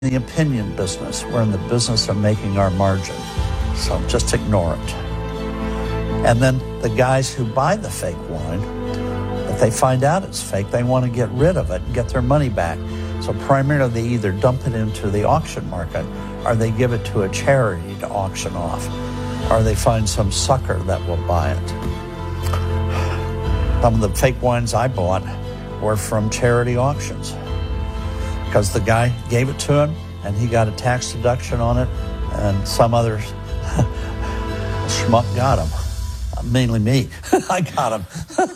the opinion business. We're in the business of making our margin. So just ignore it. And then the guys who buy the fake wine, if they find out it's fake, they want to get rid of it and get their money back. So primarily they either dump it into the auction market or they give it to a charity to auction off, or they find some sucker that will buy it. Some of the fake wines I bought were from charity auctions because the guy gave it to him and he got a tax deduction on it, and some other schmuck got him. Mainly me. I got him.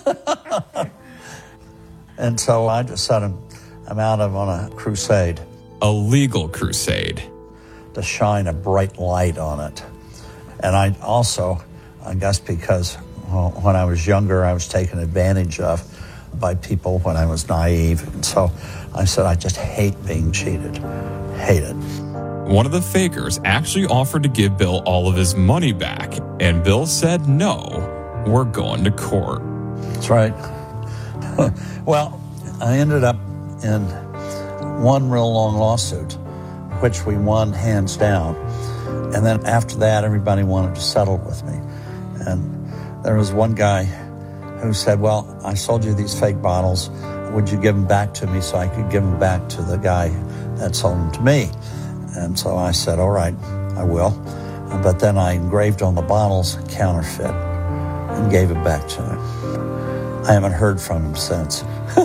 And so I just said I'm out on a crusade. A legal crusade. To shine a bright light on it. And I also, I guess because when I was younger, I was taken advantage of by people when I was naive. And so I said, I just hate being cheated. Hate it. One of the fakers actually offered to give Bill all of his money back, and Bill said, no, we're going to court. That's right. Well, I ended up in one real long lawsuit, which we won hands down. And then after that, everybody wanted to settle with me. And there was one guy who said, well, I sold you these fake bottles. Would you give them back to me so I could give them back to the guy that sold them to me? And so I said, all right, I will. But then I engraved on the bottles counterfeit and gave it back to him. I haven't heard from him since.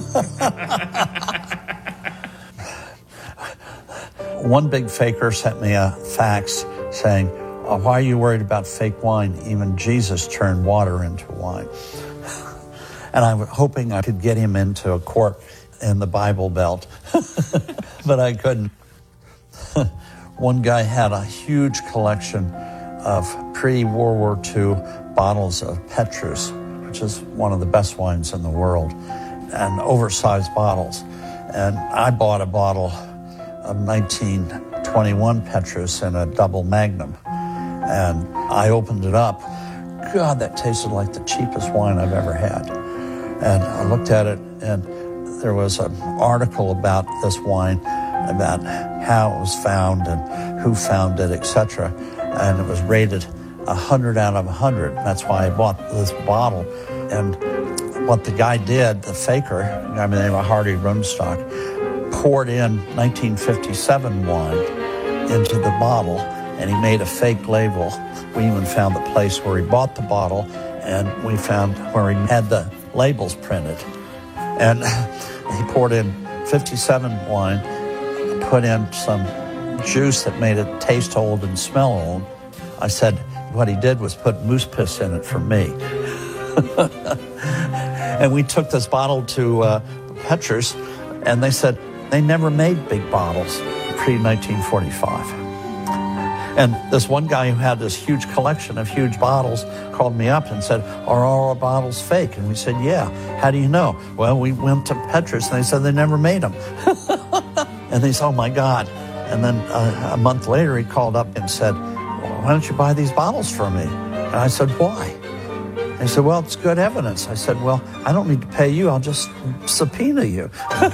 One big faker sent me a fax saying, why are you worried about fake wine? Even Jesus turned water into wine. And I was hoping I could get him into a court in the Bible Belt, but I couldn't. One guy had a huge collection of pre-World War II bottles of Petrus, which is one of the best wines in the world, and oversized bottles. And I bought a bottle of 1921 Petrus in a double magnum. And I opened it up. God, that tasted like the cheapest wine I've ever had. And I looked at it, and there was an article about this wine, about how it was found and who found it, etc. And it was rated 100 out of 100. That's why I bought this bottle. And what the guy did, the faker, a guy by the name of Hardy Runstock, poured in 1957 wine into the bottle, and he made a fake label. We even found the place where he bought the bottle, and we found where he had the labels printed. And he poured in 57 wine, put in some juice that made it taste old and smell old. I said what he did was put moose piss in it for me. And we took this bottle to Petrus, and they said they never made big bottles pre-1945. And this one guy who had this huge collection of huge bottles called me up and said, are all our bottles fake? And we said, yeah. How do you know? Well, we went to Petrus, and they said they never made them. And they said, oh, my God. And then a month later, he called up and said, why don't you buy these bottles for me? And I said, why? And he said, well, it's good evidence. I said, well, I don't need to pay you. I'll just subpoena you.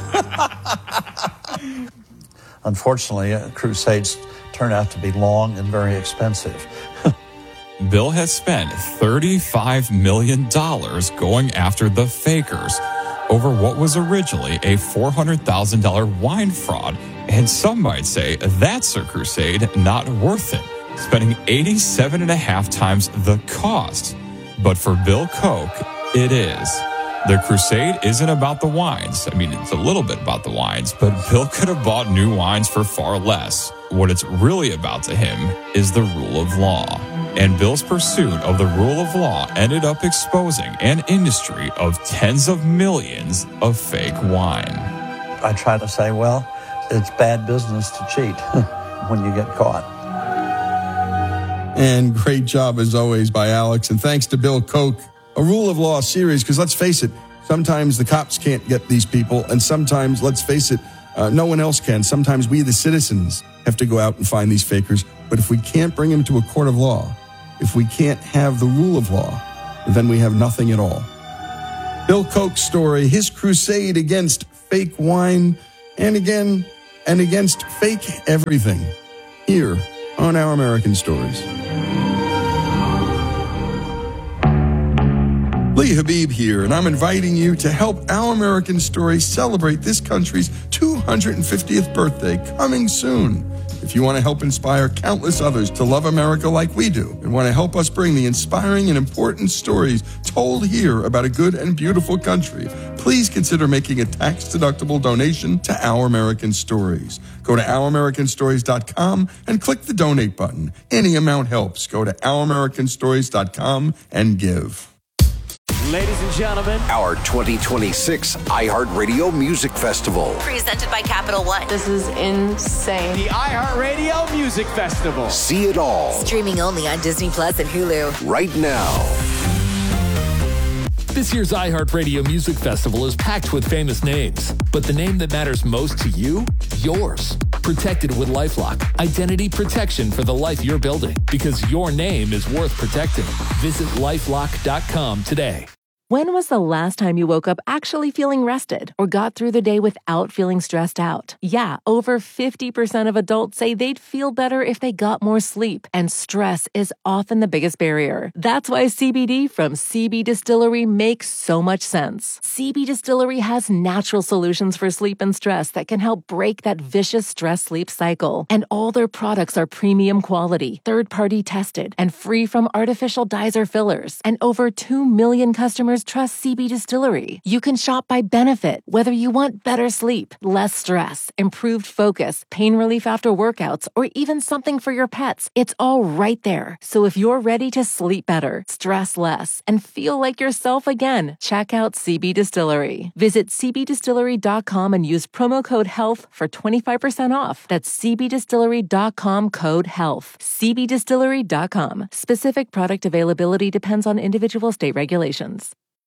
Unfortunately, crusades turned out to be long and very expensive. Bill has spent $35 million going after the fakers over what was originally a $400,000 wine fraud. And some might say that's a crusade not worth it, spending 87.5 times the cost. But for Bill Koch, it is. The crusade isn't about the wines. I mean, it's a little bit about the wines, but Bill could have bought new wines for far less. What it's really about to him is the rule of law. And Bill's pursuit of the rule of law ended up exposing an industry of tens of millions of fake wine. I try to say, well, it's bad business to cheat when you get caught. And great job, as always, by Alex. And thanks to Bill Koch. A rule of law series, because let's face it, sometimes the cops can't get these people, and sometimes, let's face it, no one else can. Sometimes we, the citizens, have to go out and find these fakers. But if we can't bring them to a court of law, if we can't have the rule of law, then we have nothing at all. Bill Koch's story, his crusade against fake wine, and again, and against fake everything here on Our American Stories. Lee Habib here, and I'm inviting you to help Our American Stories celebrate this country's 250th birthday coming soon. If you want to help inspire countless others to love America like we do, and want to help us bring the inspiring and important stories told here about a good and beautiful country, please consider making a tax-deductible donation to Our American Stories. Go to OurAmericanStories.com and click the donate button. Any amount helps. Go to OurAmericanStories.com and give. Ladies and gentlemen, our 2026 iHeartRadio Music Festival. Presented by Capital One. This is insane. The iHeartRadio Music Festival. See it all. Streaming only on Disney Plus and Hulu. Right now. This year's iHeartRadio Music Festival is packed with famous names, but the name that matters most to you? Yours. Protected with LifeLock. Identity protection for the life you're building, because your name is worth protecting. Visit LifeLock.com today. When was the last time you woke up actually feeling rested or got through the day without feeling stressed out? Yeah, over 50% of adults say they'd feel better if they got more sleep, and stress is often the biggest barrier. That's why CBD from CB Distillery makes so much sense. CB Distillery has natural solutions for sleep and stress that can help break that vicious stress-sleep cycle. And all their products are premium quality, third-party tested, and free from artificial dyes or fillers. And over 2 million customers trust CB Distillery. You can shop by benefit, whether you want better sleep, less stress, improved focus, pain relief after workouts, or even something for your pets. It's all right there. So if you're ready to sleep better, stress less, and feel like yourself again, check out CB Distillery. Visit cbdistillery.com and use promo code HEALTH for 25% off. That's cbdistillery.com code HEALTH. cbdistillery.com. Specific product availability depends on individual state regulations.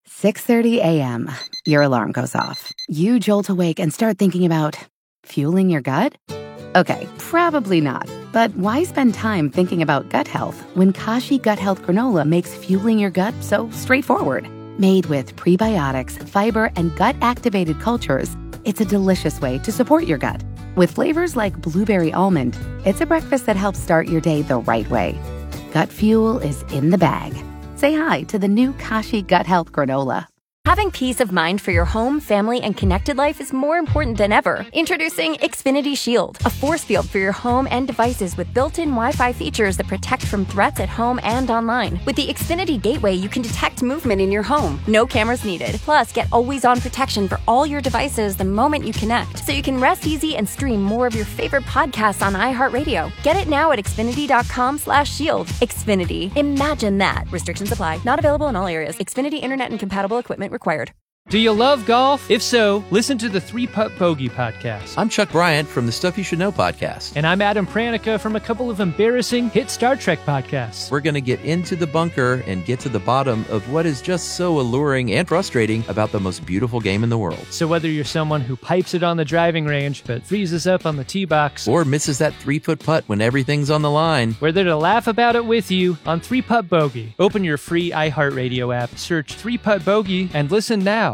6:30 a.m. Your alarm goes off. You jolt awake and start thinking about fueling your gut? Okay, probably not. But why spend time thinking about gut health when Kashi Gut Health Granola makes fueling your gut so straightforward? Made with prebiotics, fiber, and gut-activated cultures, it's a delicious way to support your gut. With flavors like blueberry almond, it's a breakfast that helps start your day the right way. Gut fuel is in the bag. Say hi to the new Kashi Gut Health Granola. Having peace of mind for your home, family, and connected life is more important than ever. Introducing Xfinity Shield, a force field for your home and devices with built-in Wi-Fi features that protect from threats at home and online. With the Xfinity Gateway, you can detect movement in your home. No cameras needed. Plus, get always-on protection for all your devices the moment you connect, so you can rest easy and stream more of your favorite podcasts on iHeartRadio. Get it now at Xfinity.com/shield. Xfinity. Imagine that. Restrictions apply. Not available in all areas. Xfinity Internet and compatible equipment required. Do you love golf? If so, listen to the 3-Putt Bogey podcast. I'm Chuck Bryant from the Stuff You Should Know podcast. And I'm Adam Pranica from a couple of embarrassing hit Star Trek podcasts. We're going to get into the bunker and get to the bottom of what is just so alluring and frustrating about the most beautiful game in the world. So whether you're someone who pipes it on the driving range but freezes up on the tee box, or misses that 3-foot putt when everything's on the line, we're there to laugh about it with you on 3-Putt Bogey. Open your free iHeartRadio app, search 3-Putt Bogey, and listen now.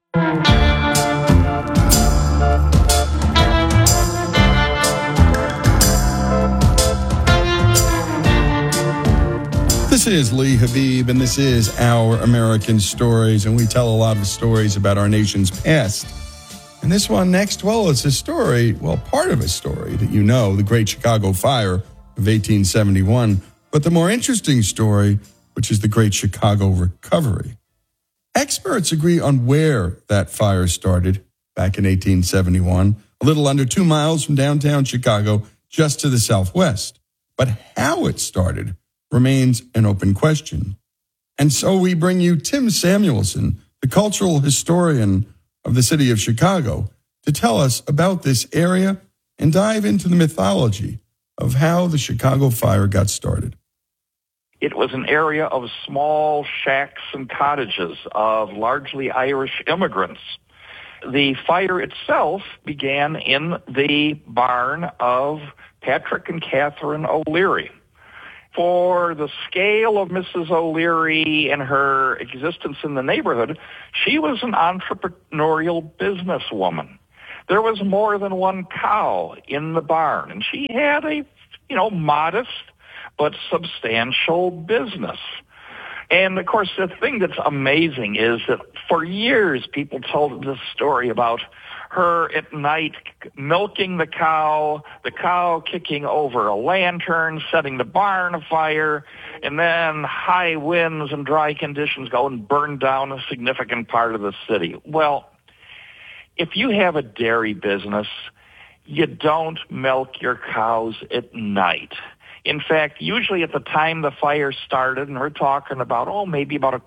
This is Lee Habib, and this is Our American Stories, and we tell a lot of stories about our nation's past. And this one next, well, it's a story, well, part of a story that you know, the Great Chicago Fire of 1871, but the more interesting story, which is the Great Chicago Recovery. Experts agree on where that fire started back in 1871, a little under 2 miles from downtown Chicago, just to the southwest. But how it started remains an open question. And so we bring you Tim Samuelson, the cultural historian of the city of Chicago, to tell us about this area and dive into the mythology of how the Chicago Fire got started. It was an area of small shacks and cottages of largely Irish immigrants. The fire itself began in the barn of Patrick and Catherine O'Leary. For the scale of Mrs. O'Leary and her existence in the neighborhood, she was an entrepreneurial businesswoman. there was more than one cow in the barn, and she had a, modest but substantial business. And, of course, the thing that's amazing is that for years people told this story about her at night milking the cow kicking over a lantern, setting the barn afire, and then high winds and dry conditions go and burn down a significant part of the city. Well, if you have a dairy business, you don't milk your cows at night. In fact, usually at the time the fire started, and we're talking about, maybe about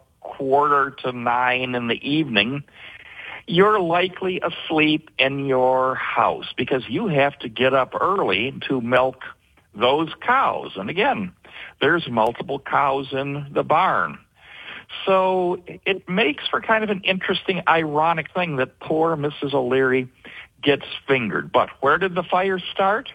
8:45 in the evening, you're likely asleep in your house because you have to get up early to milk those cows. And again, there's multiple cows in the barn. So it makes for kind of an interesting, ironic thing that poor Mrs. O'Leary gets fingered. But where did the fire start?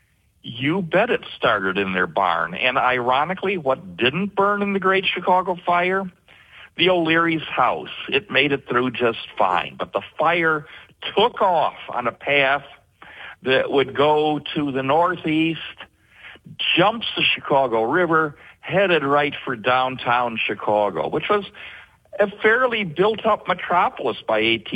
You bet it started in their barn. And ironically, what didn't burn in the Great Chicago Fire? The O'Leary's house. It made it through just fine. But the fire took off on a path that would go to the northeast, jumps the Chicago River, headed right for downtown Chicago, which was a fairly built-up metropolis by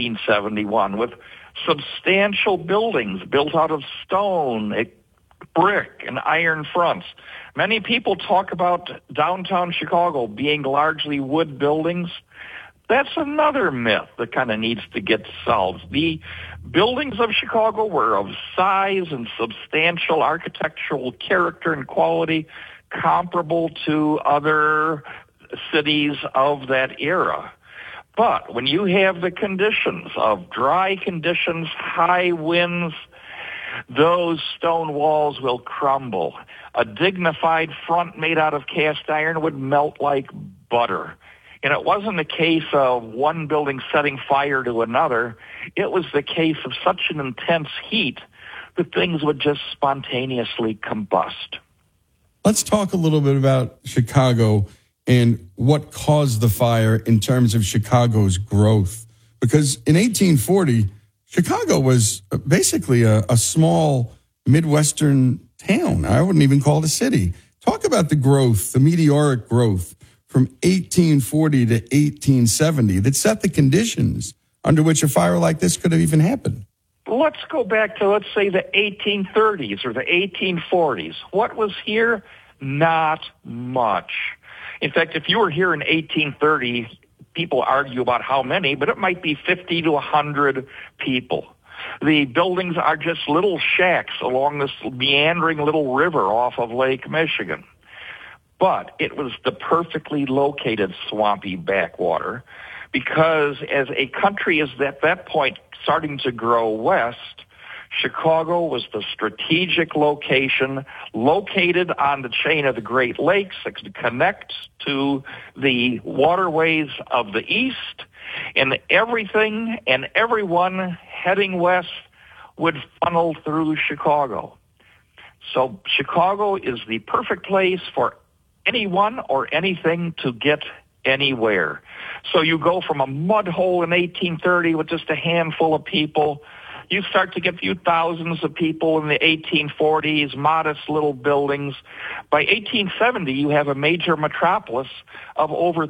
1871 with substantial buildings built out of stone, brick, and iron fronts. Many people talk about downtown Chicago being largely wood buildings. That's another myth that kind of needs to get solved. The buildings of Chicago were of size and substantial architectural character and quality comparable to other cities of that era. But when you have the conditions of dry conditions, high winds, those stone walls will crumble. A dignified front made out of cast iron would melt like butter. And it wasn't a case of one building setting fire to another. It was the case of such an intense heat that things would just spontaneously combust. Let's talk a little bit about Chicago and what caused the fire in terms of Chicago's growth. Because in 1840, Chicago was basically a small Midwestern town. I wouldn't even call it a city. Talk about the growth, the meteoric growth from 1840 to 1870 that set the conditions under which a fire like this could have even happened. Let's go back to, let's say, the 1830s or the 1840s. What was here? Not much. In fact, if you were here in 1830, people argue about how many, but it might be 50 to 100 people. The buildings are just little shacks along this meandering little river off of Lake Michigan. But it was the perfectly located swampy backwater because as a country is at that point starting to grow west, Chicago was the strategic location located on the chain of the Great Lakes that could connect to the waterways of the east, and everything and everyone heading west would funnel through Chicago. So Chicago is the perfect place for anyone or anything to get anywhere. So you go from a mud hole in 1830 with just a handful of people. You start to get a few thousands of people in the 1840s, modest little buildings. By 1870, you have a major metropolis of over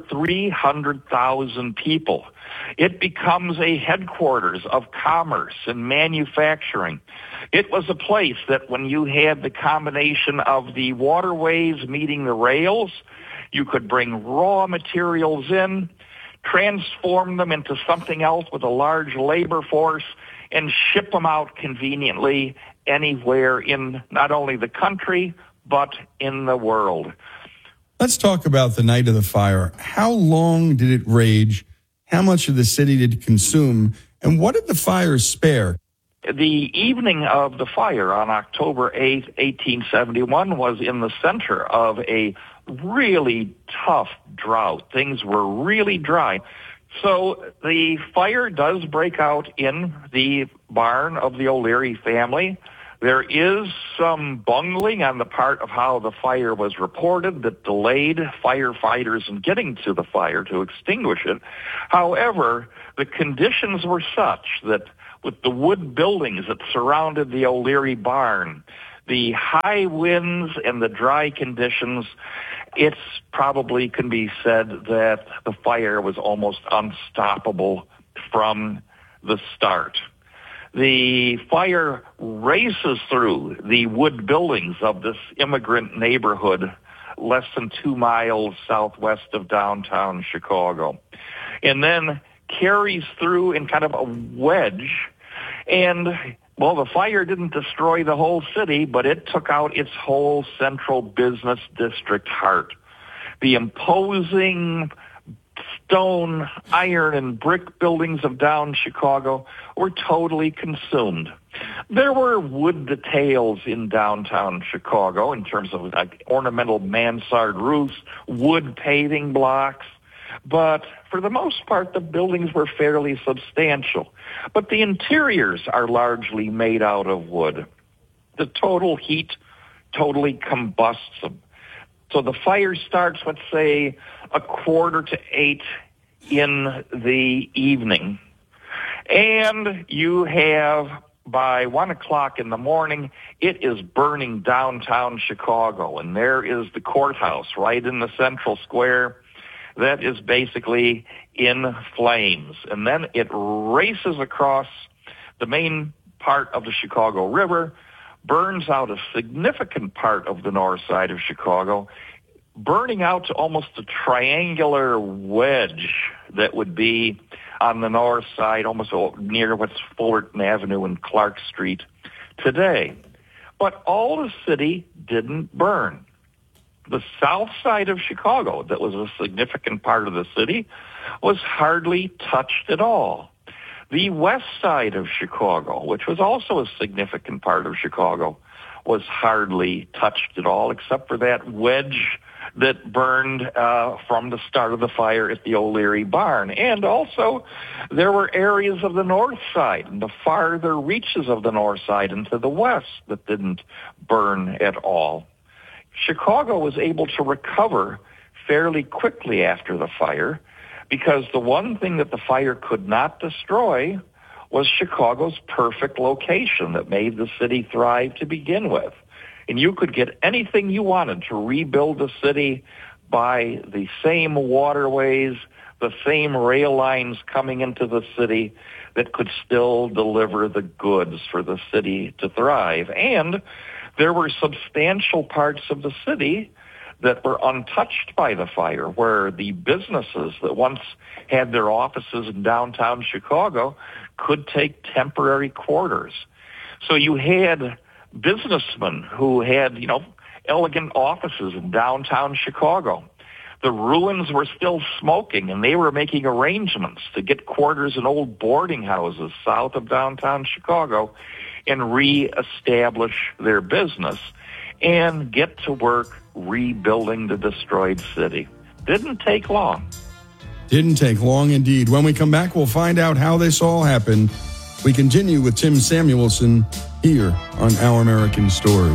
300,000 people. It becomes a headquarters of commerce and manufacturing. It was a place that when you had the combination of the waterways meeting the rails, you could bring raw materials in, transform them into something else with a large labor force, and ship them out conveniently anywhere in not only the country, but in the world. Let's talk about the night of the fire. How long did it rage? How much of the city did it consume? And what did the fire spare? The evening of the fire on October 8th, 1871 was in the center of a really tough drought. Things were really dry. So the fire does break out in the barn of the O'Leary family. There is some bungling on the part of how the fire was reported that delayed firefighters in getting to the fire to extinguish it. However, the conditions were such that with the wood buildings that surrounded the O'Leary barn, the high winds and the dry conditions, it's probably can be said that the fire was almost unstoppable from the start. The fire races through the wood buildings of this immigrant neighborhood less than 2 miles southwest of downtown Chicago, and then carries through in kind of a wedge. And, well, the fire didn't destroy the whole city, but it took out its whole central business district heart. The imposing stone, iron, and brick buildings of down Chicago were totally consumed. There were wood details in downtown Chicago in terms of like ornamental mansard roofs, wood paving blocks, but for the most part, the buildings were fairly substantial. But the interiors are largely made out of wood. The total heat totally combusts them. So the fire starts, let's say, 7:45 in the evening. And you have, by 1 o'clock in the morning, it is burning downtown Chicago. And there is the courthouse right in the central square that is basically in flames. And then it races across the main part of the Chicago River, burns out a significant part of the north side of Chicago, burning out to almost a triangular wedge that would be on the north side, almost near what's Fullerton Avenue and Clark Street today. But all the city didn't burn. The south side of Chicago, that was a significant part of the city, was hardly touched at all. The west side of Chicago, which was also a significant part of Chicago, was hardly touched at all, except for that wedge that burned from the start of the fire at the O'Leary barn. And also, there were areas of the north side and the farther reaches of the north side into the west that didn't burn at all. Chicago was able to recover fairly quickly after the fire because the one thing that the fire could not destroy was Chicago's perfect location that made the city thrive to begin with. And you could get anything you wanted to rebuild the city by the same waterways, the same rail lines coming into the city that could still deliver the goods for the city to thrive. And there were substantial parts of the city that were untouched by the fire, where the businesses that once had their offices in downtown Chicago could take temporary quarters. So you had businessmen who had, elegant offices in downtown Chicago. The ruins were still smoking, and they were making arrangements to get quarters in old boarding houses south of downtown Chicago and reestablish their business and get to work rebuilding the destroyed city. Didn't take long. Didn't take long indeed. When we come back, we'll find out how this all happened. We continue with Tim Samuelson here on Our American Story.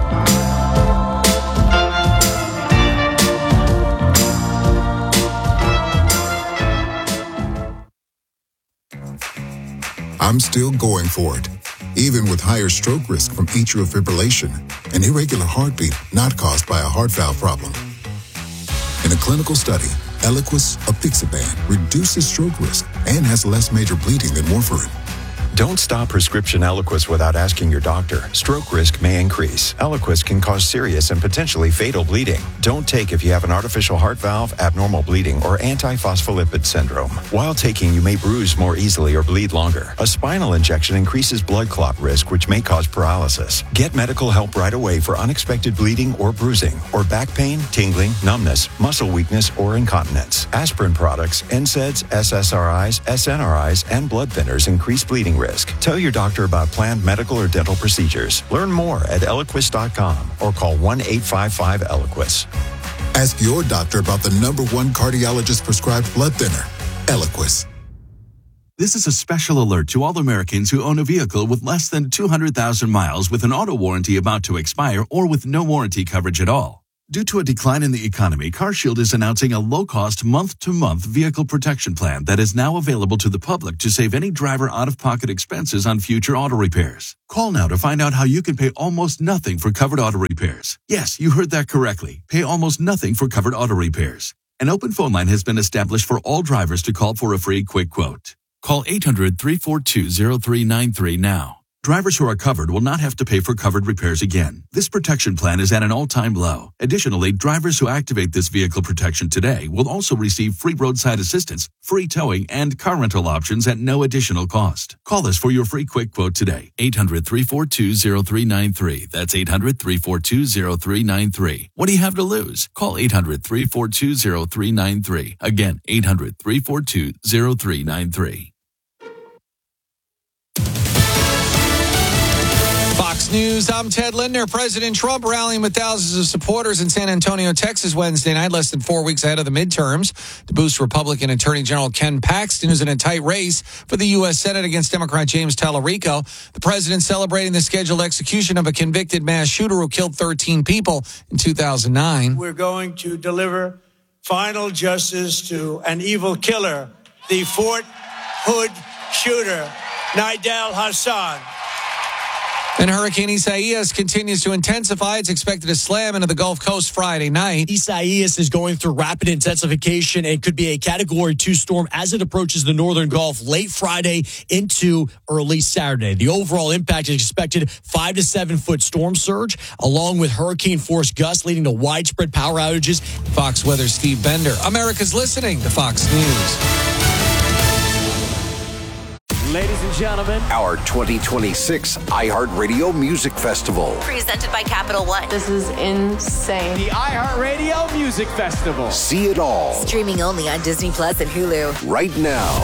I'm still going for it, even with higher stroke risk from atrial fibrillation, an irregular heartbeat not caused by a heart valve problem. In a clinical study, Eliquis apixaban reduces stroke risk and has less major bleeding than warfarin. Don't stop prescription Eliquis without asking your doctor. Stroke risk may increase. Eliquis can cause serious and potentially fatal bleeding. Don't take if you have an artificial heart valve, abnormal bleeding, or antiphospholipid syndrome. While taking, you may bruise more easily or bleed longer. A spinal injection increases blood clot risk, which may cause paralysis. Get medical help right away for unexpected bleeding or bruising, or back pain, tingling, numbness, muscle weakness, or incontinence. Aspirin products, NSAIDs, SSRIs, SNRIs, and blood thinners increase bleeding risk. Tell your doctor about planned medical or dental procedures. Learn more at Eliquis.com or call 1-855-ELIQUIS. Ask your doctor about the #1 cardiologist prescribed blood thinner, Eliquis. This is a special alert to all Americans who own a vehicle with less than 200,000 miles with an auto warranty about to expire or with no warranty coverage at all. Due to a decline in the economy, CarShield is announcing a low-cost month-to-month vehicle protection plan that is now available to the public to save any driver out-of-pocket expenses on future auto repairs. Call now to find out how you can pay almost nothing for covered auto repairs. Yes, you heard that correctly. Pay almost nothing for covered auto repairs. An open phone line has been established for all drivers to call for a free quick quote. Call 800-342-0393 now. Drivers who are covered will not have to pay for covered repairs again. This protection plan is at an all-time low. Additionally, drivers who activate this vehicle protection today will also receive free roadside assistance, free towing, and car rental options at no additional cost. Call us for your free quick quote today. 800-342-0393. That's 800-342-0393. What do you have to lose? Call 800-342-0393. Again, 800-342-0393. Fox News, I'm Ted Linder. President Trump rallying with thousands of supporters in San Antonio, Texas Wednesday night, less than 4 weeks ahead of the midterms to boost Republican Attorney General Ken Paxton, who's in a tight race for the U.S. Senate against Democrat James Tallarico. The president celebrating the scheduled execution of a convicted mass shooter who killed 13 people in 2009. We're going to deliver final justice to an evil killer, the Fort Hood shooter, Nidal Hassan. And Hurricane Isaias continues to intensify. It's expected to slam into the Gulf Coast Friday night. Isaias is going through rapid intensification and could be a Category 2 storm as it approaches the northern Gulf late Friday into early Saturday. The overall impact is expected 5 to 7 foot storm surge, along with hurricane force gusts leading to widespread power outages. Fox Weather Steve Bender. America's listening to Fox News. Ladies and gentlemen, our 2026 iHeartRadio Music Festival. Presented by Capital One. This is insane. The iHeartRadio Music Festival. See it all. Streaming only on Disney Plus and Hulu. Right now.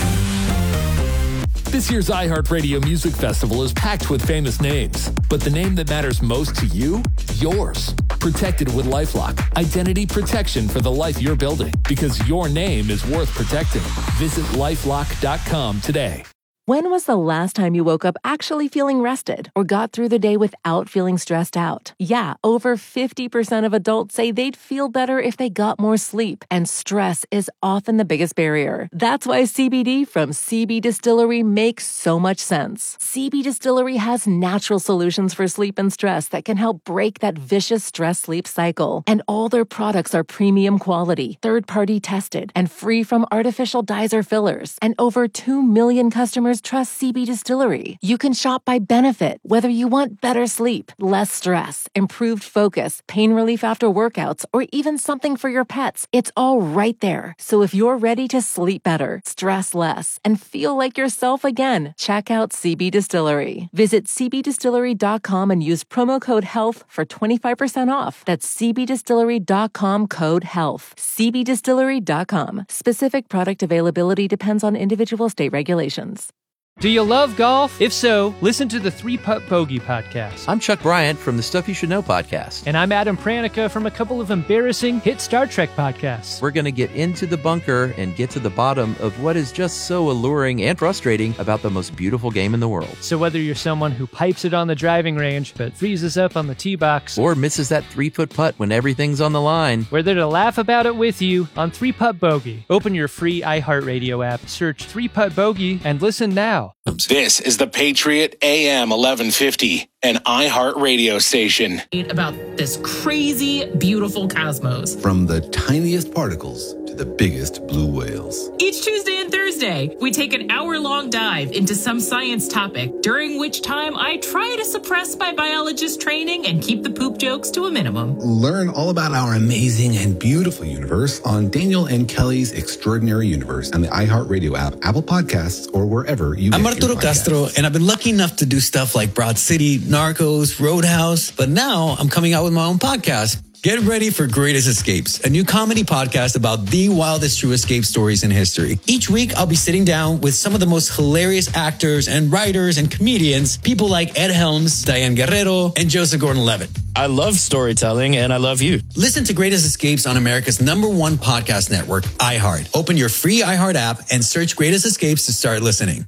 This year's iHeartRadio Music Festival is packed with famous names, but the name that matters most to you, yours. Protected with LifeLock. Identity protection for the life you're building, because your name is worth protecting. Visit LifeLock.com today. When was the last time you woke up actually feeling rested or got through the day without feeling stressed out? Yeah, over 50% of adults say they'd feel better if they got more sleep, and stress is often the biggest barrier. That's why CBD from CB Distillery makes so much sense. CB Distillery has natural solutions for sleep and stress that can help break that vicious stress-sleep cycle. And all their products are premium quality, third-party tested, and free from artificial dyes or fillers. And over 2 million customers trust CB Distillery. You can shop by benefit, whether you want better sleep, less stress, improved focus, pain relief after workouts, or even something for your pets. It's all right there. So if you're ready to sleep better, stress less, and feel like yourself again, check out CB Distillery. Visit cbdistillery.com and use promo code HEALTH for 25% off. That's cbdistillery.com code HEALTH. cbdistillery.com. Specific product availability depends on individual state regulations. Do you love golf? If so, listen to the 3-Putt Bogey podcast. I'm Chuck Bryant from the Stuff You Should Know podcast. And I'm Adam Pranica from a couple of embarrassing hit Star Trek podcasts. We're going to get into the bunker and get to the bottom of what is just so alluring and frustrating about the most beautiful game in the world. So whether you're someone who pipes it on the driving range but freezes up on the tee box, or misses that 3-foot putt when everything's on the line, we're there to laugh about it with you on 3-Putt Bogey. Open your free iHeartRadio app, search 3-Putt Bogey, and listen now. This is the Patriot AM 1150, an iHeart radio station. About this crazy, beautiful cosmos. From the tiniest particles to the biggest blue whales. Each Tuesday and Thursday, we take an hour-long dive into some science topic, during which time I try to suppress my biologist training and keep the poop jokes to a minimum. Learn all about our amazing and beautiful universe on Daniel and Kelly's Extraordinary Universe and the iHeartRadio app, Apple Podcasts, or wherever you get I'm Arturo Castro, and I've been lucky enough to do stuff like Broad City, Narcos, Roadhouse, but now I'm coming out with my own podcast. Get ready for Greatest Escapes, a new comedy podcast about the wildest true escape stories in history. Each week, I'll be sitting down with some of the most hilarious actors and writers and comedians, people like Ed Helms, Diane Guerrero, and Joseph Gordon-Levitt. I love storytelling, and I love you. Listen to Greatest Escapes on America's #1 podcast network, iHeart. Open your free iHeart app and search Greatest Escapes to start listening.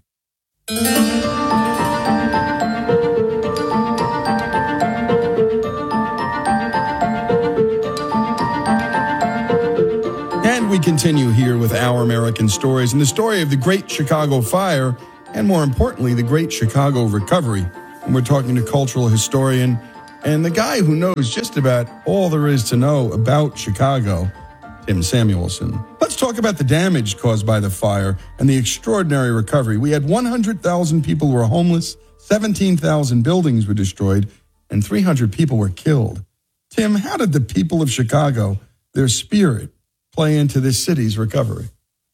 we continue here with Our American Stories and the story of the Great Chicago Fire and, more importantly, the Great Chicago Recovery. And we're talking to cultural historian and the guy who knows just about all there is to know about Chicago, Tim Samuelson. Let's talk about the damage caused by the fire and the extraordinary recovery. We had 100,000 people who were homeless, 17,000 buildings were destroyed, and 300 people were killed. Tim, how did the people of Chicago, their spirit, play into this city's recovery?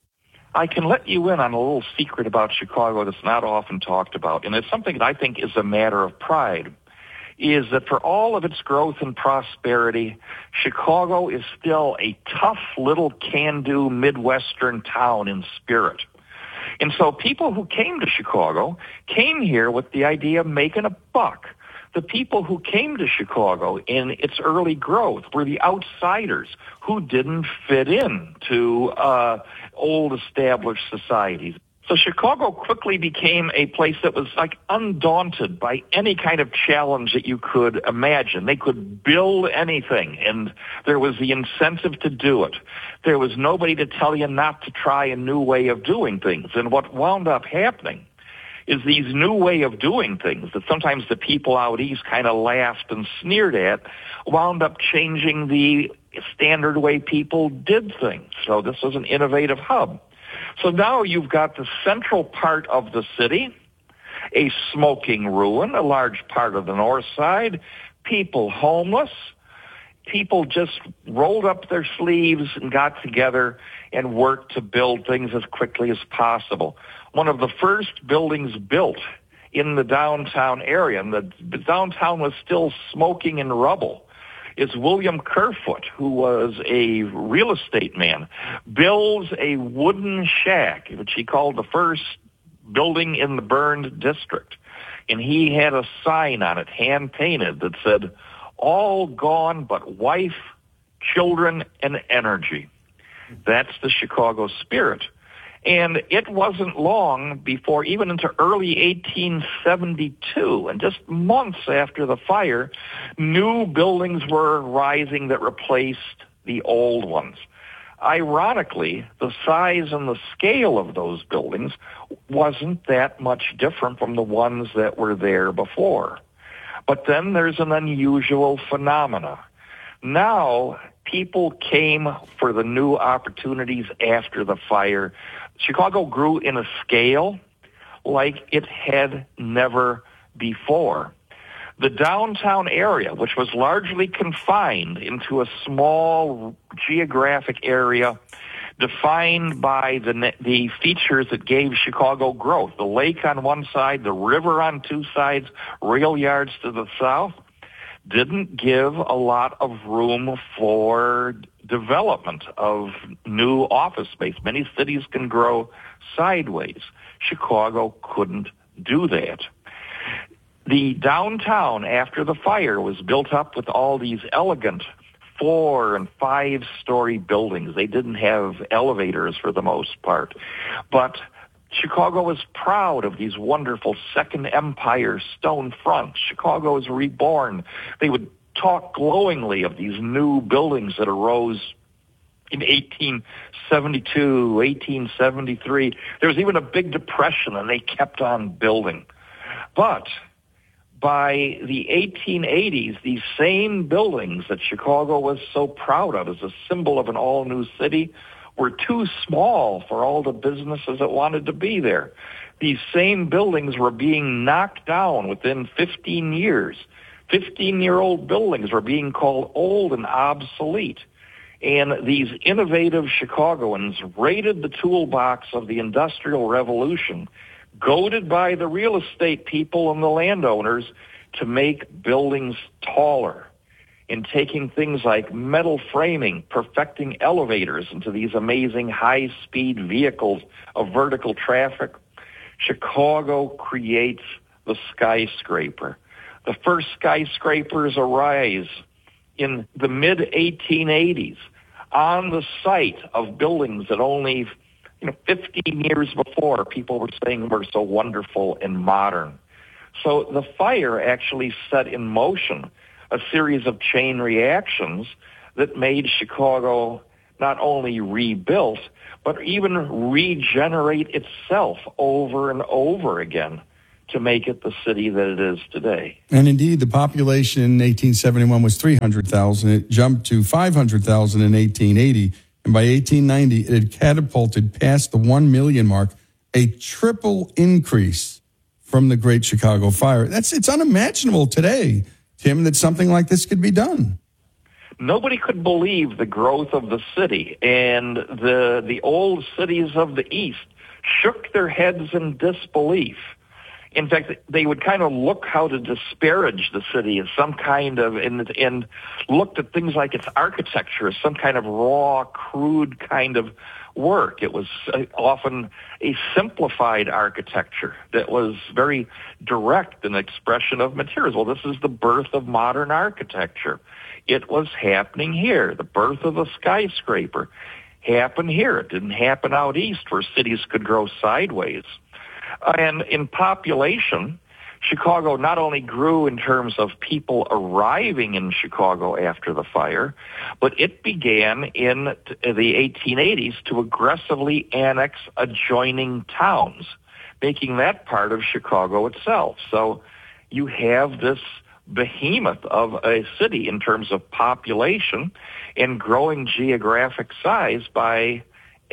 I can let you in on a little secret about Chicago that's not often talked about, and it's something that I think is a matter of pride, is that for all of its growth and prosperity, Chicago is still a tough little can-do Midwestern town in spirit. And so people who came to Chicago came here with the idea of making a buck. The people who came to Chicago in its early growth were the outsiders who didn't fit in to old established societies. So Chicago quickly became a place that was like undaunted by any kind of challenge that you could imagine. They could build anything, and there was the incentive to do it. There was nobody to tell you not to try a new way of doing things. And what wound up happening is these new way of doing things that sometimes the people out east kind of laughed and sneered at wound up changing the standard way people did things. So this was an innovative hub. So now you've got the central part of the city, a smoking ruin, a large part of the north side, people homeless, people just rolled up their sleeves and got together and worked to build things as quickly as possible. One of the first buildings built in the downtown area, and the downtown was still smoking in rubble, is William Kerfoot, who was a real estate man, builds a wooden shack, which he called the first building in the burned district. And he had a sign on it, hand-painted, that said, "All gone but wife, children, and energy." That's the Chicago spirit. And it wasn't long before, even into early 1872, and just months after the fire, new buildings were rising that replaced the old ones. Ironically, the size and the scale of those buildings wasn't that much different from the ones that were there before. But then there's an unusual phenomena. Now, people came for the new opportunities after the fire. Chicago grew in a scale like it had never before. The downtown area, which was largely confined into a small geographic area defined by the features that gave Chicago growth, the lake on one side, the river on two sides, rail yards to the south, didn't give a lot of room for development of new office space. Many cities can grow sideways. Chicago couldn't do that. The downtown, after the fire, was built up with all these elegant 4- and 5-story buildings. They didn't have elevators for the most part. But Chicago was proud of these wonderful Second Empire stone fronts. Chicago was reborn. They would talk glowingly of these new buildings that arose in 1872, 1873. There was even a big depression, and they kept on building. But by the 1880s, these same buildings that Chicago was so proud of as a symbol of an all-new city were too small for all the businesses that wanted to be there. These same buildings were being knocked down within 15 years. 15-year-old buildings were being called old and obsolete. And these innovative Chicagoans raided the toolbox of the Industrial Revolution, goaded by the real estate people and the landowners to make buildings taller. In taking things like metal framing, perfecting elevators into these amazing high-speed vehicles of vertical traffic, Chicago creates the skyscraper. The first skyscrapers arise in the mid-1880s on the site of buildings that only 15 years before people were saying were so wonderful and modern. So the fire actually set in motion a series of chain reactions that made Chicago not only rebuilt, but even regenerate itself over and over again to make it the city that it is today. And indeed, the population in 1871 was 300,000. It jumped to 500,000 in 1880. And by 1890, it had catapulted past the 1 million mark, a triple increase from the Great Chicago Fire. It's unimaginable today, Tim, that something like this could be done. Nobody could believe the growth of the city, and the old cities of the East shook their heads in disbelief. In fact, they would kind of look how to disparage the city as some kind of, and looked at things like its architecture as some kind of raw, crude kind of work. It was often a simplified architecture that was very direct in expression of materials. Well, this is the birth of modern architecture. It was happening here. The birth of the skyscraper happened here. It didn't happen out east where cities could grow sideways. And in population, Chicago not only grew in terms of people arriving in Chicago after the fire, but it began in the 1880s to aggressively annex adjoining towns, making that part of Chicago itself. So you have this behemoth of a city in terms of population and growing geographic size by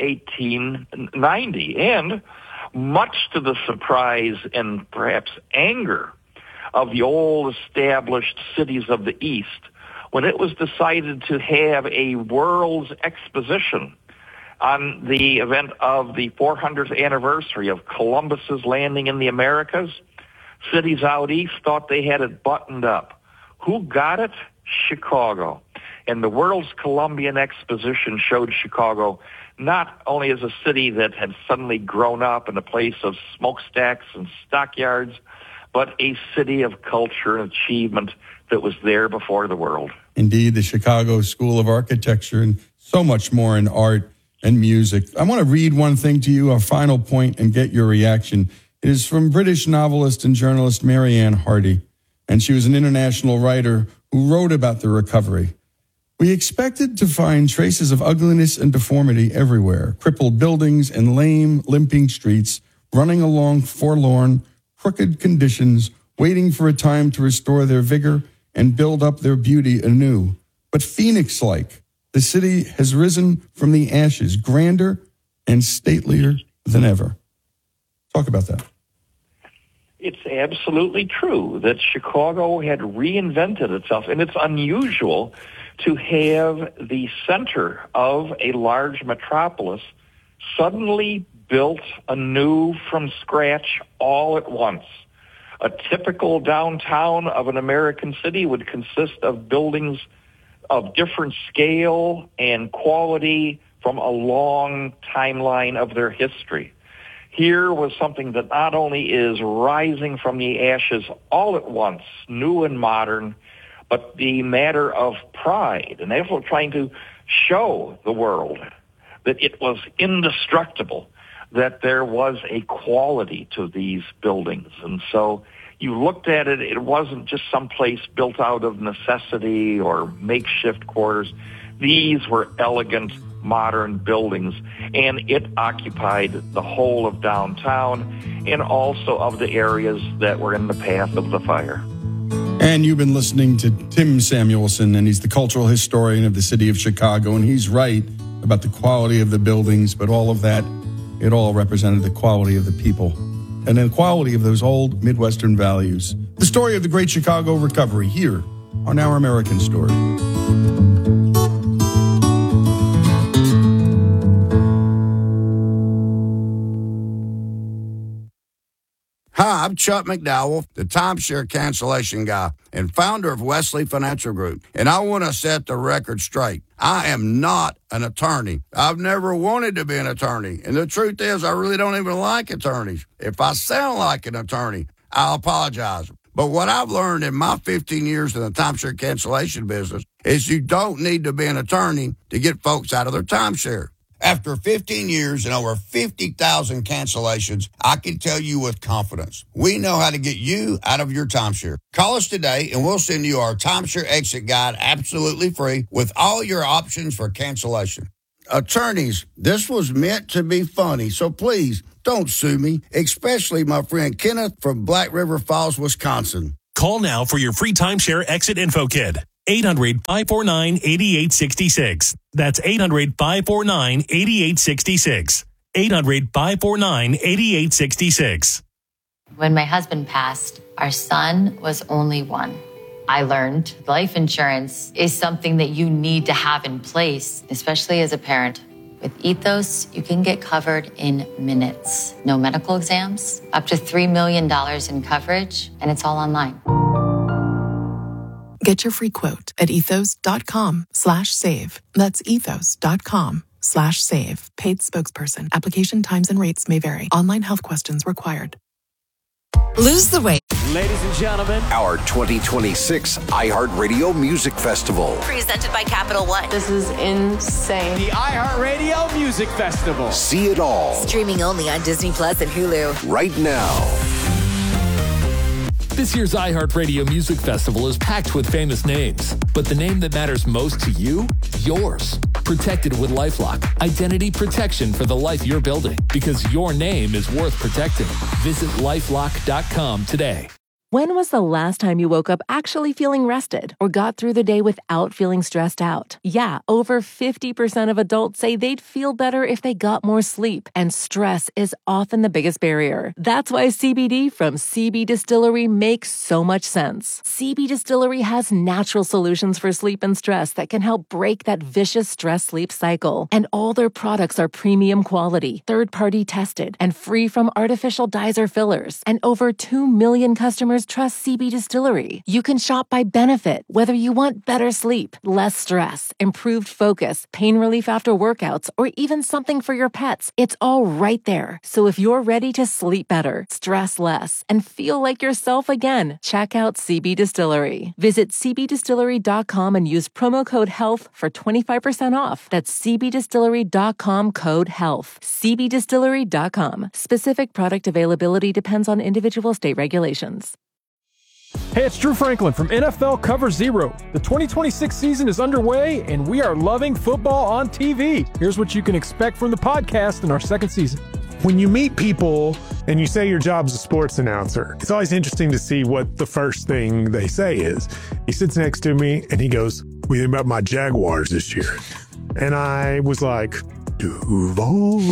1890. And much to the surprise and perhaps anger of the old established cities of the East, when it was decided to have a World's Exposition on the event of the 400th anniversary of Columbus's landing in the Americas, cities out east thought they had it buttoned up. Who got it? Chicago. And the World's Columbian Exposition showed Chicago not only as a city that had suddenly grown up in a place of smokestacks and stockyards, but a city of culture and achievement that was there before the world. Indeed, the Chicago School of Architecture and so much more in art and music. I want to read one thing to you, a final point, and get your reaction. It is from British novelist and journalist Mary Ann Hardy, and she was an international writer who wrote about the recovery. We expected to find traces of ugliness and deformity everywhere, crippled buildings and lame, limping streets, running along forlorn, crooked conditions, waiting for a time to restore their vigor and build up their beauty anew. But Phoenix-like, the city has risen from the ashes, grander and statelier than ever. Talk about that. It's absolutely true that Chicago had reinvented itself, and it's unusual to have the center of a large metropolis suddenly built anew from scratch all at once. A typical downtown of an American city would consist of buildings of different scale and quality from a long timeline of their history. Here was something that not only is rising from the ashes all at once, new and modern, but the matter of pride. And they were trying to show the world that it was indestructible, that there was a quality to these buildings. And so you looked at it, it wasn't just some place built out of necessity or makeshift quarters. These were elegant, modern buildings, and it occupied the whole of downtown and also of the areas that were in the path of the fire. And you've been listening to Tim Samuelson, and he's the cultural historian of the city of Chicago, and he's right about the quality of the buildings, but all of that, it all represented the quality of the people and the quality of those old Midwestern values. The story of the Great Chicago Recovery here on Our American Story. Hi, I'm Chuck McDowell, the timeshare cancellation guy and founder of Wesley Financial Group. And I want to set the record straight. I am not an attorney. I've never wanted to be an attorney. And the truth is, I really don't even like attorneys. If I sound like an attorney, I'll apologize. But what I've learned in my 15 years in the timeshare cancellation business is you don't need to be an attorney to get folks out of their timeshare. After 15 years and over 50,000 cancellations, I can tell you with confidence, we know how to get you out of your timeshare. Call us today and we'll send you our timeshare exit guide absolutely free with all your options for cancellation. attorneys, this was meant to be funny, so please don't sue me, especially my friend Kenneth from Black River Falls, Wisconsin. Call now for your free timeshare exit info kit. 800-549-8866. That's 800-549-8866. 800-549-8866. When my husband passed, our son was only one. I learned life insurance is something that you need to have in place, especially as a parent. With Ethos, you can get covered in minutes. No medical exams, up to $3 million in coverage, and it's all online. Get your free quote at ethos.com/save. That's ethos.com/save. Paid spokesperson. Application times and rates may vary. Online health questions required. Lose the weight. Ladies and gentlemen, our 2026 iHeartRadio Music Festival. Presented by Capital One. This is insane. The iHeartRadio Music Festival. See it all. Streaming only on Disney Plus and Hulu. Right now. This year's iHeartRadio Music Festival is packed with famous names, but the name that matters most to you, yours. Protected with LifeLock, identity protection for the life you're building, because your name is worth protecting. Visit LifeLock.com today. When was the last time you woke up actually feeling rested or got through the day without feeling stressed out? Yeah, over 50% of adults say they'd feel better if they got more sleep, and stress is often the biggest barrier. That's why CBD from CB Distillery makes so much sense. CB Distillery has natural solutions for sleep and stress that can help break that vicious stress-sleep cycle. And all their products are premium quality, third-party tested, and free from artificial dyes or fillers. And over 2 million customers trust CB Distillery. You can shop by benefit, whether you want better sleep, less stress, improved focus, pain relief after workouts, or even something for your pets. It's all right there. So if you're ready to sleep better, stress less, and feel like yourself again, check out CB Distillery. Visit cbdistillery.com and use promo code HEALTH for 25% off. That's cbdistillery.com code HEALTH. cbdistillery.com. Specific product availability depends on individual state regulations. Hey, it's Drew Franklin from NFL Cover Zero. The 2026 season is underway, and we are loving football on TV. Here's what you can expect from the podcast in our second season. When you meet people and you say your job's a sports announcer, it's always interesting to see what the first thing they say is. He sits next to me and he goes, "What do you think about my Jaguars this year?" And I was like, Duval.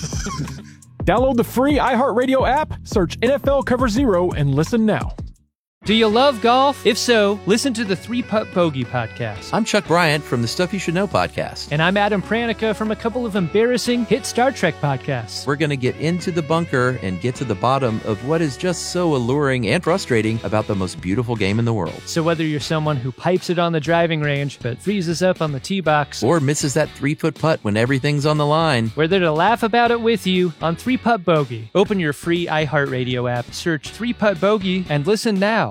Download the free iHeartRadio app, search NFL Cover Zero, and listen now. Do you love golf? If so, listen to the 3-Putt Bogey podcast. I'm Chuck Bryant from the Stuff You Should Know podcast. And I'm Adam Pranica from a couple of embarrassing hit Star Trek podcasts. We're going to get into the bunker and get to the bottom of what is just so alluring and frustrating about the most beautiful game in the world. So whether you're someone who pipes it on the driving range but freezes up on the tee box, or misses that 3-foot putt when everything's on the line, we're there to laugh about it with you on 3-Putt Bogey. Open your free iHeartRadio app, search 3-Putt Bogey, and listen now.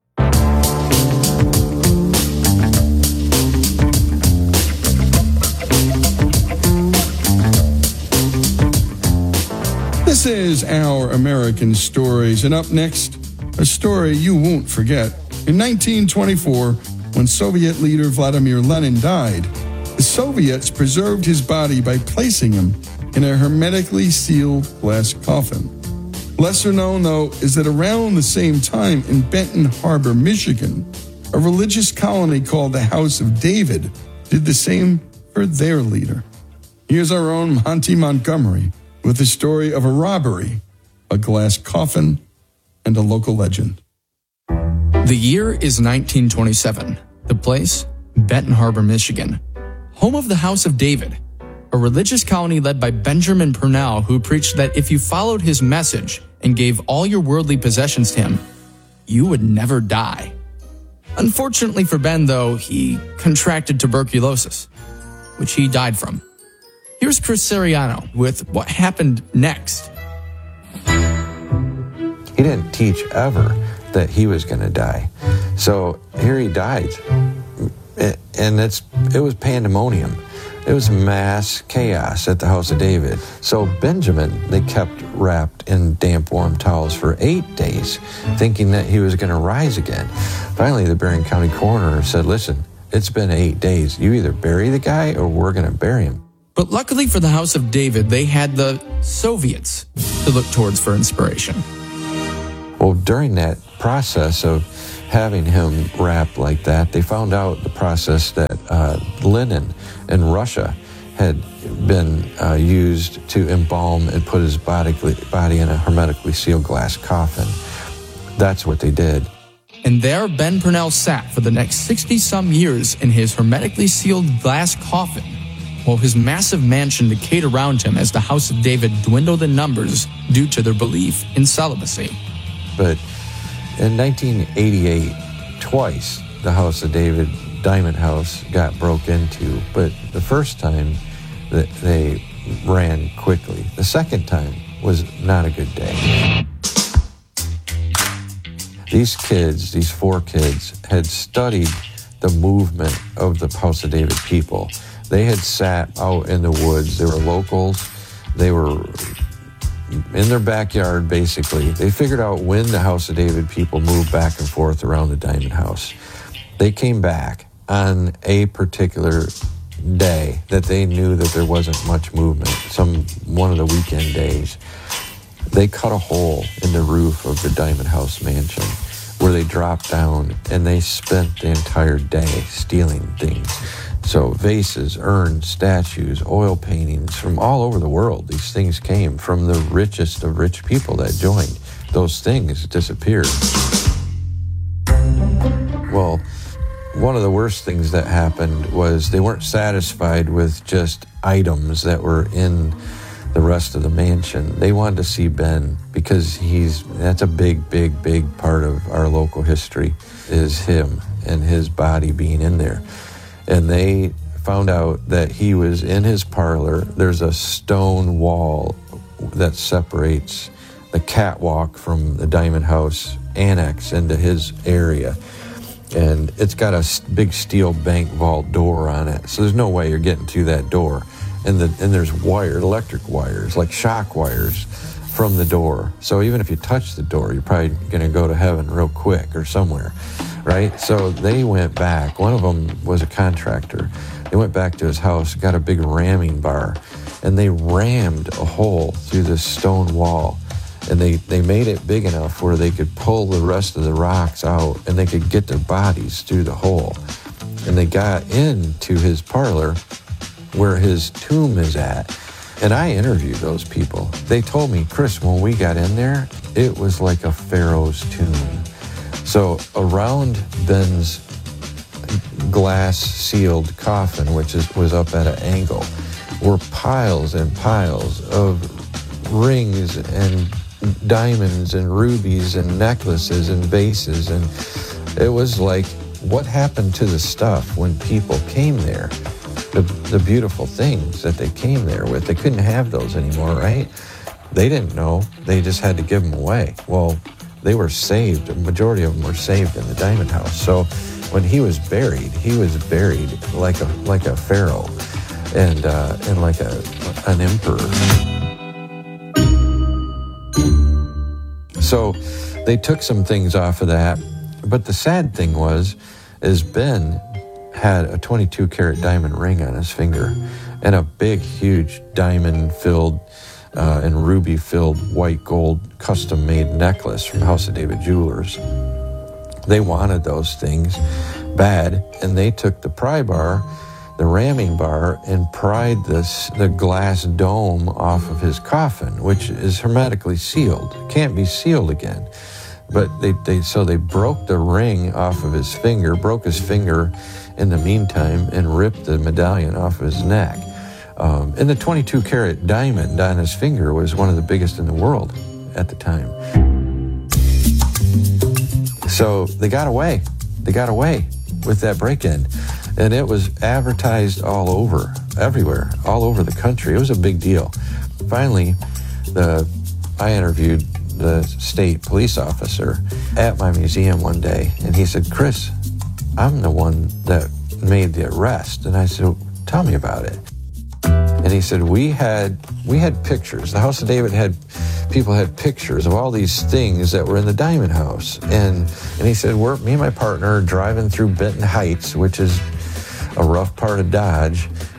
This is Our American Stories, and up next, a story you won't forget. In 1924, when Soviet leader Vladimir Lenin died, the Soviets preserved his body by placing him in a hermetically sealed glass coffin. Lesser known, though, is that around the same time in Benton Harbor, Michigan, a religious colony called the House of David did the same for their leader. Here's our own Monty Montgomery with the story of a robbery, a glass coffin, and a local legend. The year is 1927. The place, Benton Harbor, Michigan, home of the House of David, a religious colony led by Benjamin Purnell, who preached that if you followed his message and gave all your worldly possessions to him, you would never die. Unfortunately for Ben, though, he contracted tuberculosis, which he died from. Here's Chris Siriano with what happened next. He didn't teach ever that he was going to die. So here he died. And it was pandemonium. It was mass chaos at the House of David. So Benjamin, they kept wrapped in damp, warm towels for 8 days, thinking that he was going to rise again. Finally, the Berrien County coroner said, listen, it's been 8 days. You either bury the guy or we're going to bury him. But luckily for the House of David, they had the Soviets to look towards for inspiration. Well, during that process of having him wrapped like that, they found out the process that linen in Russia had been used to embalm and put his body in a hermetically sealed glass coffin. That's what they did. And there Ben Purnell sat for the next 60-some years in his hermetically sealed glass coffin, while his massive mansion decayed around him as the House of David dwindled in numbers due to their belief in celibacy. But in 1988, twice the House of David Diamond House got broke into, but the first time that they ran quickly. The second time was not a good day. These kids, these 4 kids, had studied the movement of the House of David people. They had sat out in the woods. They were locals. They were in their backyard, basically. They figured out when the House of David people moved back and forth around the Diamond House. They came back on a particular day that they knew that there wasn't much movement, one of the weekend days. They cut a hole in the roof of the Diamond House mansion where they dropped down, and they spent the entire day stealing things. So vases, urns, statues, oil paintings from all over the world. These things came from the richest of rich people that joined. Those things disappeared. Well, one of the worst things that happened was they weren't satisfied with just items that were in the rest of the mansion. They wanted to see Ben because that's a big part of our local history, is him and his body being in there. And they found out that he was in his parlor. There's a stone wall that separates the catwalk from the Diamond House annex into his area. And it's got a big steel bank vault door on it. So there's no way you're getting through that door. And there's electric wires, like shock wires from the door. So even if you touch the door, you're probably going to go to heaven real quick or somewhere, right? So they went back. One of them was a contractor. They went back to his house, got a big ramming bar, and they rammed a hole through this stone wall. And they made it big enough where they could pull the rest of the rocks out and they could get their bodies through the hole. And they got into his parlor where his tomb is at. And I interviewed those people. They told me, Chris, when we got in there, it was like a pharaoh's tomb. So around Ben's glass-sealed coffin, which was up at an angle, were piles and piles of rings and diamonds and rubies and necklaces and vases. And it was like, what happened to the stuff when people came there? The beautiful things that they came there with. They couldn't have those anymore, right? They didn't know. They just had to give them away. Well, they were saved. A majority of them were saved in the Diamond House. So when he was buried like a pharaoh and like an emperor. So they took some things off of that. But the sad thing is Ben had a 22-karat diamond ring on his finger and a big, huge diamond-filled and ruby-filled white gold custom-made necklace from House of David Jewelers. They wanted those things bad, and they took the pry bar, the ramming bar, and pried the glass dome off of his coffin, which is hermetically sealed. It can't be sealed again. But they broke the ring off of his finger, broke his finger in the meantime, and ripped the medallion off of his neck. And the 22-karat diamond on his finger was one of the biggest in the world at the time. So they got away. They got away with that break-in. And it was advertised all over, everywhere, all over the country. It was a big deal. Finally, I interviewed the state police officer at my museum one day, and he said, Chris, I'm the one that made the arrest. And I said, well, tell me about it. And he said, we had pictures. The House of David people had pictures of all these things that were in the Diamond House. And he said, me and my partner are driving through Benton Heights, which is a rough part of Dodge,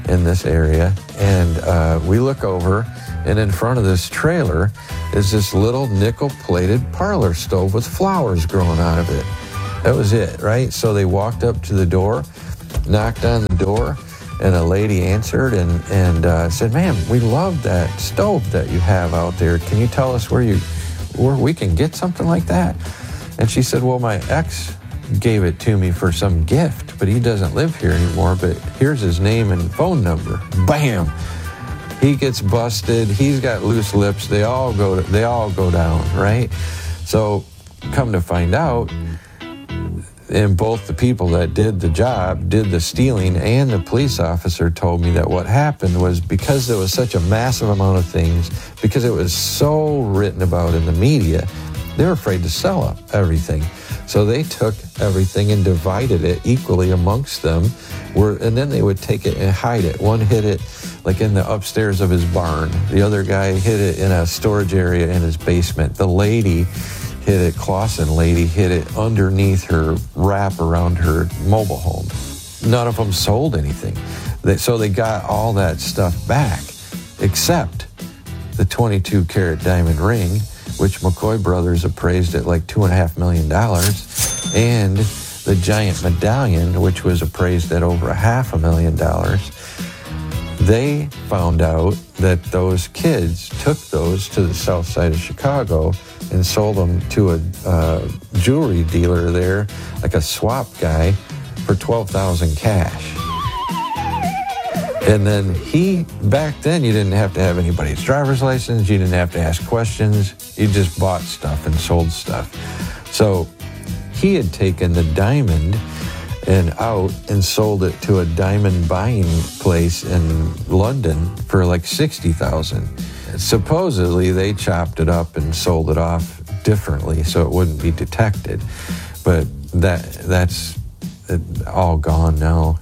in this area, and we look over, and in front of this trailer is this little nickel-plated parlor stove with flowers growing out of it. That was it, right? So they walked up to the door, knocked on the door, and a lady answered and said, "Ma'am, we love that stove that you have out there. Can you tell us where we can get something like that?" And she said, "Well, my ex gave it to me for some gift, but he doesn't live here anymore, but here's his name and phone number." Bam! He gets busted. He's got loose lips. They all go down, right? So come to find out, and both the people that did the job, did the stealing, and the police officer told me that what happened was because there was such a massive amount of things, because it was so written about in the media, they were afraid to sell everything. So they took everything and divided it equally amongst them, and then they would take it and hide it. One hid it like in the upstairs of his barn. The other guy hid it in a storage area in his basement. The lady hid it, Clausen lady, hid it underneath her wrap around her mobile home. None of them sold anything. So they got all that stuff back, except the 22-carat diamond ring, which McCoy Brothers appraised at like $2.5 million, and the giant medallion, which was appraised at over $500,000. They found out that those kids took those to the south side of Chicago and sold them to a jewelry dealer there, like a swap guy, for $12,000 cash. And then back then you didn't have to have anybody's driver's license, you didn't have to ask questions, you just bought stuff and sold stuff. So he had taken the diamond and sold it to a diamond buying place in London for like $60,000. Supposedly they chopped it up and sold it off differently so it wouldn't be detected, but that's all gone now.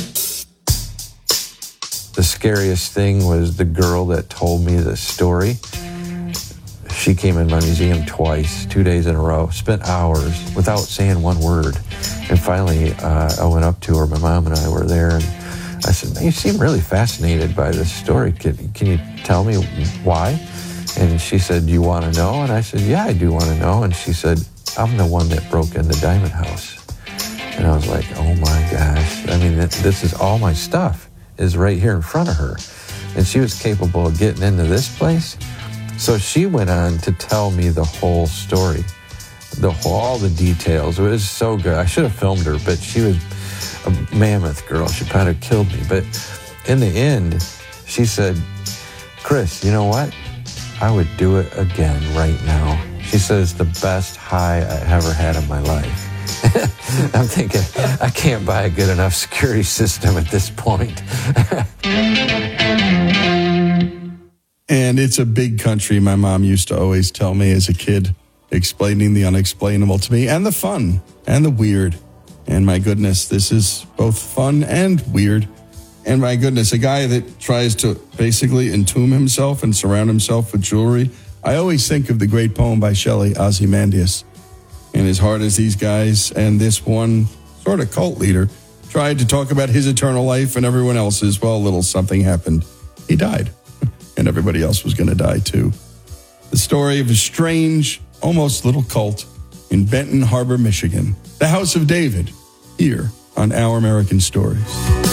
The scariest thing was the girl that told me the story. She came in my museum twice, 2 days in a row, spent hours without saying one word. And finally, I went up to her, my mom and I were there, and I said, "You seem really fascinated by this story. Can you tell me why?" And she said, "You want to know?" And I said, "Yeah, I do want to know." And she said, "I'm the one that broke in the Diamond House." And I was like, oh my gosh. I mean, this is all my stuff is right here in front of her. And she was capable of getting into this place. So she went on to tell me the whole story, all the details. It was so good. I should have filmed her, but she was a mammoth girl. She probably killed me. But in the end, she said, "Chris, you know what? I would do it again right now." She says, "The best high I ever had in my life." I'm thinking, I can't buy a good enough security system at this point. And it's a big country. My mom used to always tell me as a kid, explaining the unexplainable to me, and the fun and the weird. And my goodness, this is both fun and weird. And my goodness, a guy that tries to basically entomb himself and surround himself with jewelry. I always think of the great poem by Shelley, Ozymandias. And as hard as these guys and this one sort of cult leader tried to talk about his eternal life and everyone else's, well, a little something happened. He died. And everybody else was going to die too. The story of a strange, almost little cult in Benton Harbor, Michigan. The House of David, here on Our American Stories.